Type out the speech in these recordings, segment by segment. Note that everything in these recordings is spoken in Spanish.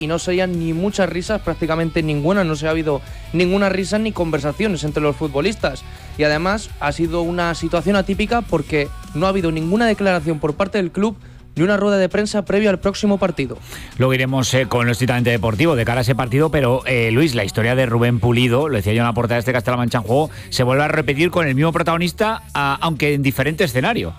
y no se oían ni muchas risas, prácticamente ninguna, no se ha habido ninguna risa ni conversaciones entre los futbolistas. Y además ha sido una situación atípica porque no ha habido ninguna declaración por parte del club ni una rueda de prensa previa al próximo partido. Luego iremos con lo estrictamente deportivo de cara a ese partido, pero Luis, la historia de Rubén Pulido, lo decía yo en la portada de este Castilla-La Mancha en Juego, se vuelve a repetir con el mismo protagonista, aunque en diferente escenario.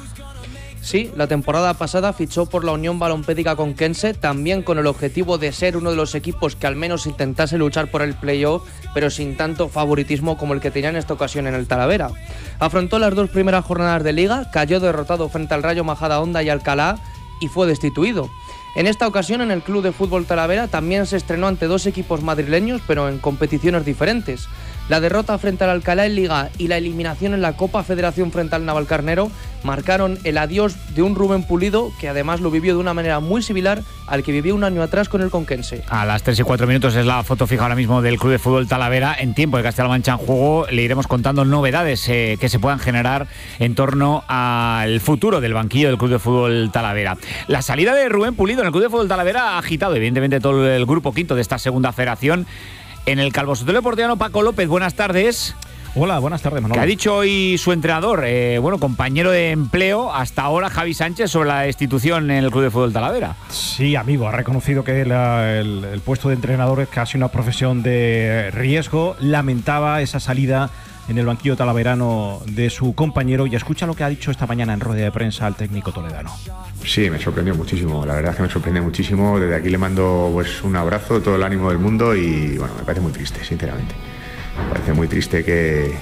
Sí, la temporada pasada fichó por la Unión Balompédica Conquense, también con el objetivo de ser uno de los equipos que al menos intentase luchar por el playoff, pero sin tanto favoritismo como el que tenía en esta ocasión en el Talavera. Afrontó las 2 primeras jornadas de Liga, cayó derrotado frente al Rayo Majadahonda y Alcalá y fue destituido. En esta ocasión, en el Club de Fútbol Talavera, también se estrenó ante 2 equipos madrileños, pero en competiciones diferentes. La derrota frente al Alcalá en Liga y la eliminación en la Copa Federación frente al Navalcarnero marcaron el adiós de un Rubén Pulido que además lo vivió de una manera muy similar al que vivió un año atrás con el Conquense. A las 3 y 4 minutos es la foto fija ahora mismo del Club de Fútbol Talavera. En tiempo de Castilla-La Mancha en Juego le iremos contando novedades que se puedan generar en torno al futuro del banquillo del Club de Fútbol Talavera. La salida de Rubén Pulido en el Club de Fútbol Talavera ha agitado evidentemente todo el grupo quinto de esta segunda federación. En el Calvo Sotelo Deportivo, Paco López, buenas tardes. Hola, buenas tardes, Manolo. ¿Qué ha dicho hoy su entrenador, compañero de empleo hasta ahora, Javi Sánchez, sobre la destitución en el Club de Fútbol Talavera? Sí, amigo, ha reconocido que el puesto de entrenador es casi una profesión de riesgo. Lamentaba esa salida en el banquillo talaverano de su compañero y escucha lo que ha dicho esta mañana en rueda de prensa al técnico toledano. Sí, me sorprendió muchísimo, la verdad es que me sorprende muchísimo. Desde aquí le mando un abrazo, todo el ánimo del mundo y bueno, me parece muy triste, sinceramente. Me parece muy triste que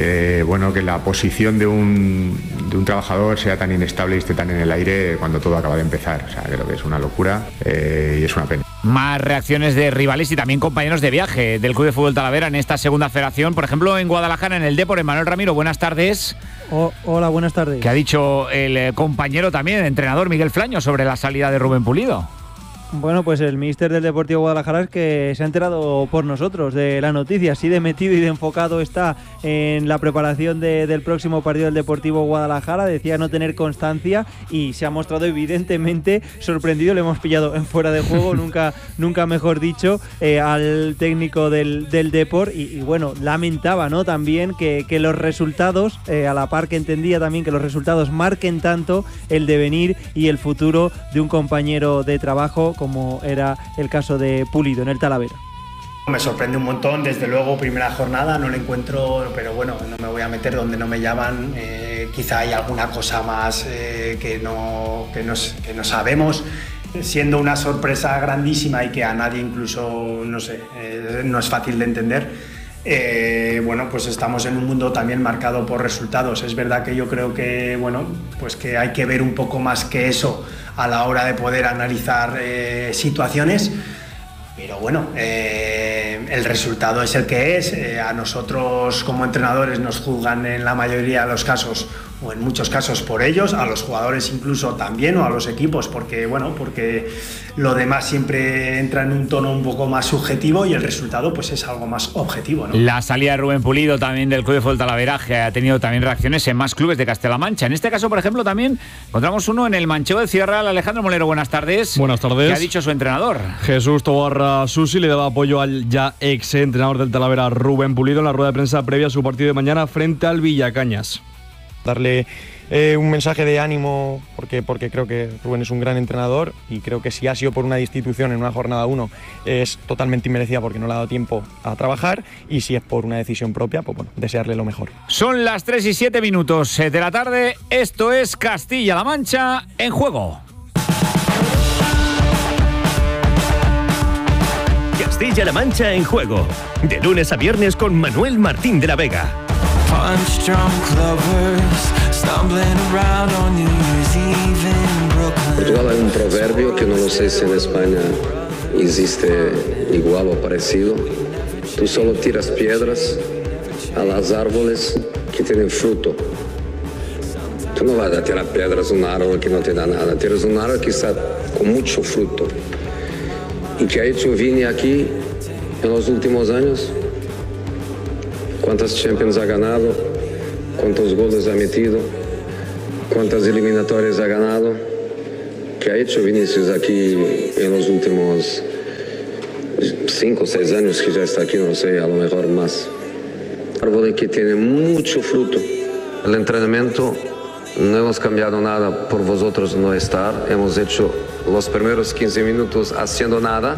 la posición de un trabajador sea tan inestable y esté tan en el aire cuando todo acaba de empezar. O sea, creo que es una locura y es una pena. Más reacciones de rivales y también compañeros de viaje del Club de Fútbol Talavera en esta segunda federación. Por ejemplo, en Guadalajara, en el Depor, Manuel Ramiro, buenas tardes. Hola, buenas tardes. ¿Qué ha dicho el compañero también, el entrenador Miguel Flaño, sobre la salida de Rubén Pulido? Bueno, pues el míster del Deportivo Guadalajara es que se ha enterado por nosotros de la noticia, así de metido y de enfocado está en la preparación del próximo partido del Deportivo Guadalajara. Decía no tener constancia y se ha mostrado evidentemente sorprendido. Le hemos pillado en fuera de juego, nunca mejor dicho, al técnico del Depor y bueno, lamentaba, ¿no? También que los resultados, a la par que entendía también que los resultados marquen tanto el devenir y el futuro de un compañero de trabajo como era el caso de Pulido en el Talavera. Me sorprende un montón, desde luego, primera jornada, no le encuentro, pero bueno, no me voy a meter donde no me llaman, quizá hay alguna cosa más que no sabemos, siendo una sorpresa grandísima y que a nadie incluso, no sé, no es fácil de entender. Bueno, pues estamos en un mundo también marcado por resultados. Es verdad que yo creo que, bueno, pues que hay que ver un poco más que eso a la hora de poder analizar situaciones, pero bueno, el resultado es el que es. A nosotros como entrenadores nos juzgan en la mayoría de los casos, o en muchos casos por ellos, a los jugadores incluso también, o a los equipos, porque lo demás siempre entra en un tono un poco más subjetivo y el resultado pues es algo más objetivo, ¿no? La salida de Rubén Pulido también del Club de Fútbol Talavera ha tenido también reacciones en más clubes de Castilla-La Mancha. En este caso, por ejemplo, también encontramos uno en el Manchego de Ciudad Real. Alejandro Molero, buenas tardes. Buenas tardes. ¿Qué ha dicho su entrenador? Jesús Tobarra Susi le daba apoyo al ya ex entrenador del Talavera, Rubén Pulido, en la rueda de prensa previa a su partido de mañana frente al Villacañas. Darle un mensaje de ánimo porque creo que Rubén es un gran entrenador y creo que si ha sido por una destitución en una jornada 1 es totalmente inmerecida porque no le ha dado tiempo a trabajar, y si es por una decisión propia, pues bueno, desearle lo mejor. Son las 3 y 7 minutos de la tarde. Esto es Castilla-La Mancha en Juego. Castilla-La Mancha en Juego, de lunes a viernes con Manuel Martín de la Vega. Portugal hay un proverbio que no lo sé si en España existe igual o parecido. Tú solo tiras piedras a los árboles que tienen fruto. Tú no vas a tirar piedras a un árbol que no te da nada. Tiras un árbol que está con mucho fruto. ¿Y qué ha hecho Vini aquí en los últimos años? ¿Cuántas Champions ha ganado? ¿Cuántos goles ha metido? ¿Cuántas eliminatorias ha ganado? ¿Qué ha hecho Vinicius aquí en los últimos 5 o 6 años que ya está aquí, no sé, a lo mejor más. Árbol que tiene mucho fruto. El entrenamiento no hemos cambiado nada por vosotros no estar. Hemos hecho los primeros 15 minutos haciendo nada.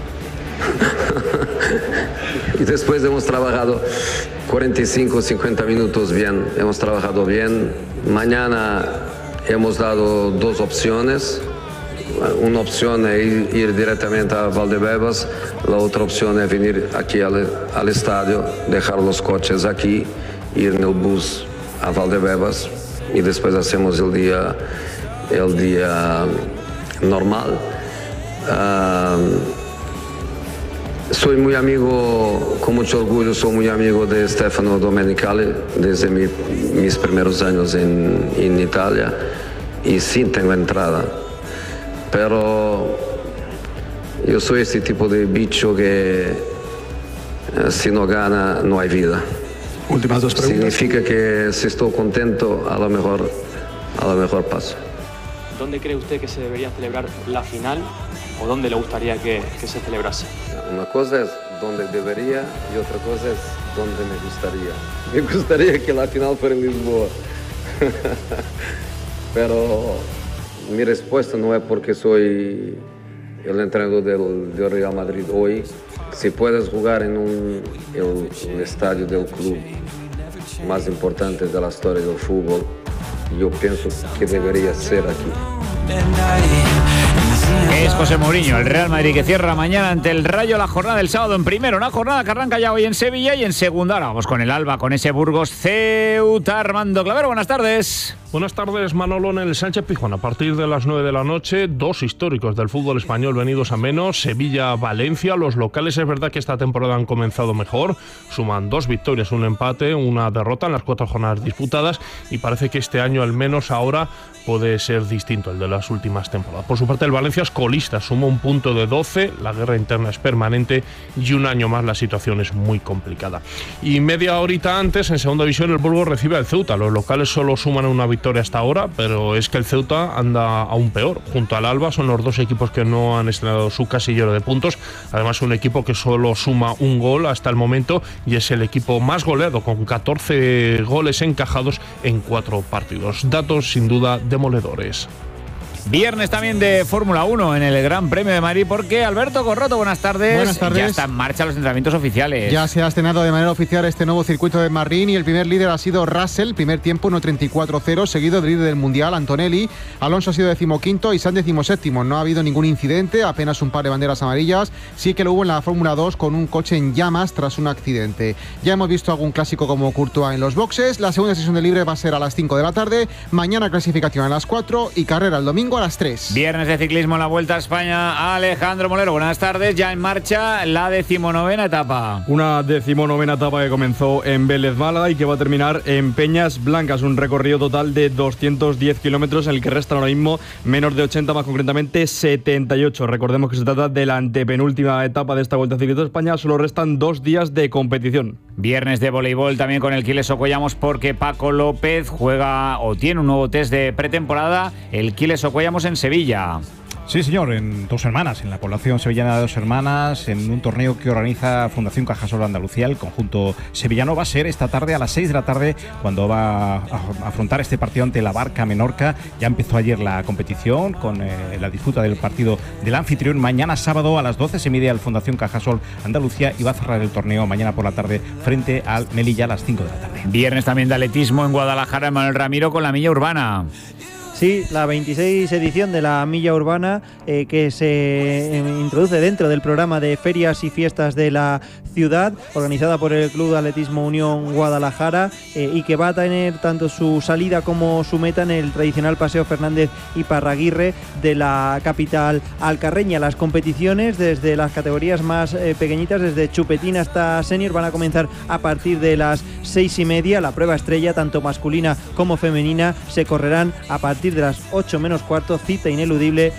Y después hemos trabajado 45, 50 minutos bien. Hemos trabajado bien. Mañana hemos dado 2 opciones. Una opción es ir directamente a Valdebebas, la otra opción es venir aquí al estadio, dejar los coches aquí, ir en el bus a Valdebebas y después hacemos el día normal. Soy muy amigo, con mucho orgullo, soy muy amigo de Stefano Domenicali desde mis primeros años en Italia y sí tengo entrada. Pero yo soy este tipo de bicho que si no gana no hay vida. Últimas 2 preguntas. Significa que si estoy contento a lo mejor paso. ¿Dónde cree usted que se debería celebrar la final o dónde le gustaría que se celebrase? Una cosa es donde debería y otra cosa es donde me gustaría. Me gustaría que la final fuera en Lisboa. Pero mi respuesta no es porque soy el entrenador del Real Madrid hoy. Si puedes jugar en el estadio del club más importante de la historia del fútbol, yo pienso que debería ser aquí. Es José Mourinho, el Real Madrid, que cierra mañana ante el Rayo la jornada del sábado en primero, una jornada que arranca ya hoy en Sevilla y en segunda. Ahora vamos con el Alba, con ese Burgos Ceuta. Armando Clavero, buenas tardes. Buenas tardes, Manolo. En el Sánchez-Pizjuán, a partir de las 9 de la noche, 2 históricos del fútbol español venidos a menos, Sevilla-Valencia. Los locales es verdad que esta temporada han comenzado mejor, suman 2 victorias, un empate, una derrota en las 4 jornadas disputadas y parece que este año al menos ahora puede ser distinto el de las últimas temporadas. Por su parte, el Valencia es colista, suma un punto de 12, la guerra interna es permanente y un año más la situación es muy complicada. Y media horita antes, en segunda división, el Burgos recibe al Ceuta. Los locales solo suman una victoria hasta ahora, pero es que el Ceuta anda aún peor. Junto al Alba son los 2 equipos que no han estrenado su casillero de puntos. Además, un equipo que solo suma un gol hasta el momento y es el equipo más goleado, con 14 goles encajados en 4 partidos. Datos sin duda demoledores. Viernes también de Fórmula 1 en el Gran Premio de Madrid, porque Alberto Corroto, buenas tardes. Buenas tardes. Ya están en marcha los entrenamientos oficiales. Ya se ha estrenado de manera oficial este nuevo circuito de Marrín y el primer líder ha sido Russell, primer tiempo 1.34.0, seguido del líder del Mundial, Antonelli. Alonso ha sido 15º y Sainz 17º. No ha habido ningún incidente, apenas un par de banderas amarillas. Sí que lo hubo en la Fórmula 2 con un coche en llamas tras un accidente. Ya hemos visto algún clásico como Courtois en los boxes. La segunda sesión de libre va a ser a las 5 de la tarde. Mañana clasificación a las 4 y carrera el domingo a las 3. Viernes de ciclismo en la Vuelta a España. Alejandro Molero, buenas tardes. Ya en marcha la 19ª etapa. Una 19ª etapa que comenzó en Vélez Málaga y que va a terminar en Peñas Blancas. Un recorrido total de 210 kilómetros en el que restan ahora mismo menos de 80, más concretamente 78. Recordemos que se trata de la antepenúltima etapa de esta Vuelta Ciclista a España. Solo restan 2 días de competición. Viernes de voleibol también con el Quiles Ocollamos, porque Paco López juega o tiene un nuevo test de pretemporada. El Quiles Ocollamos en Sevilla. Sí, señor, en Dos Hermanas, en la población sevillana de Dos Hermanas, en un torneo que organiza Fundación Cajasol Andalucía, el conjunto sevillano. Va a ser esta tarde a las 6 de la tarde cuando va a afrontar este partido ante la Barca Menorca. Ya empezó ayer la competición con la disputa del partido del anfitrión. Mañana sábado a las 12 se mide al Fundación Cajasol Andalucía y va a cerrar el torneo mañana por la tarde frente al Melilla a las 5 de la tarde. Viernes también de atletismo en Guadalajara, Manuel Ramiro con la milla urbana. Sí, la 26 edición de la Milla Urbana que se introduce dentro del programa de ferias y fiestas de la ciudad, organizada por el Club de Atletismo Unión Guadalajara, y que va a tener tanto su salida como su meta en el tradicional Paseo Fernández y Parraguirre de la capital alcarreña. Las competiciones desde las categorías más pequeñitas, desde chupetín hasta senior, van a comenzar a partir de las 6:30. La prueba estrella, tanto masculina como femenina, se correrán a partir de las 8 menos cuarto, cita ineludible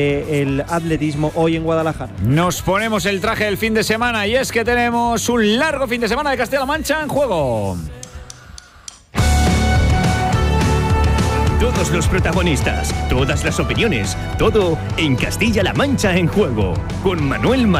del atletismo hoy en Guadalajara. Nos ponemos el traje del fin de semana y es que tenemos un largo fin de semana de Castilla-La Mancha en juego. Todos los protagonistas, todas las opiniones, todo en Castilla-La Mancha en juego, con Manuel